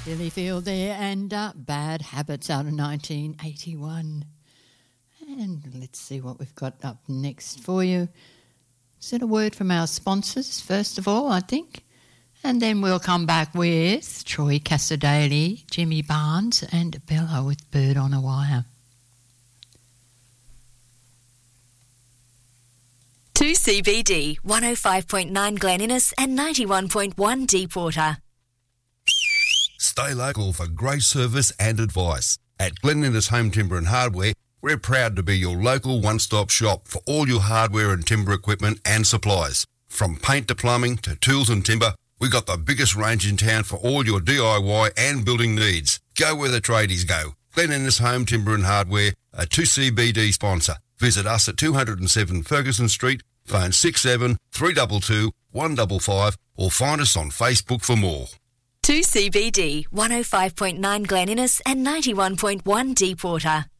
Billy Field there and Bad Habits out of 1981. And let's see what we've got up next for you. Is it a word from our sponsors, first of all, I think? And then we'll come back with Troy Cassadaly, Jimmy Barnes and Bella with Bird on a Wire. 2CBD, 105.9 Glen Innes and 91.1 Deepwater. Stay local for great service and advice. At Glen Innes Home Timber and Hardware, we're proud to be your local one-stop shop for all your hardware and timber equipment and supplies. From paint to plumbing to tools and timber, we got the biggest range in town for all your DIY and building needs. Go where the tradies go. Glen Innes Home Timber and Hardware, a 2CBD sponsor. Visit us at 207 Ferguson Street, phone 67 322 155 or find us on Facebook for more. 2CBD, 105.9 Glen Innes and 91.1 Deepwater.